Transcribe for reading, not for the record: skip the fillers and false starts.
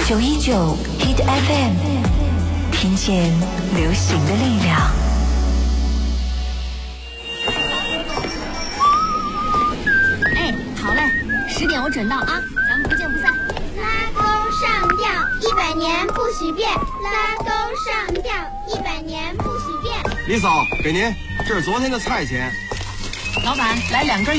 919 Hit FM， 听见流行的力量。 哎，好嘞，10点我准到啊，咱们不见不散。 拉钩上吊100年不许变，拉钩上吊100年不许变。 李嫂，给您，这是昨天的菜钱。 老板，来2根